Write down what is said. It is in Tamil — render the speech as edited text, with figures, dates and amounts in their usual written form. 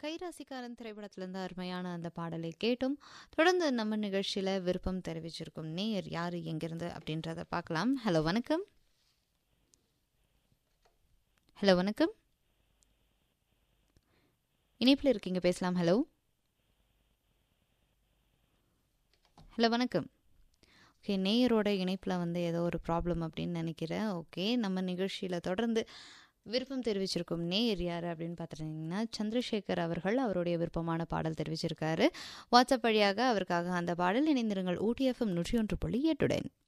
கைராசிக்காரன் திரைப்படத்திலிருந்து அருமையான அந்த பாடலை கேட்டும். தொடர்ந்து நம்ம நிகழ்ச்சியில் விருப்பம் தெரிவிச்சிருக்கும் நேயர் யார் எங்கிருந்து அப்படின்றத பார்க்கலாம். ஹலோ வணக்கம். ஹலோ வணக்கம், இணைப்பில் இருக்கீங்க, பேசலாம். ஹலோ ஹலோ வணக்கம். ஓகே, நேயரோட இணைப்பில் ஏதோ ஒரு ப்ராப்ளம் அப்படின்னு நினைக்கிறேன். ஓகே, நம்ம நிகழ்ச்சியில் தொடர்ந்து விருப்பம் தெரிவிச்சிருக்கும் நேயர் யார் அப்படின்னு பார்த்துட்டிங்கன்னா சந்திரசேகர் அவர்கள் அவருடைய விருப்பமான பாடல் தெரிவிச்சிருக்காரு. வாட்ஸ்அப் வழியாக அவருக்காக அந்த பாடல். இணைந்திருங்கள் ஊட்டி எஃப்எம் 101.8.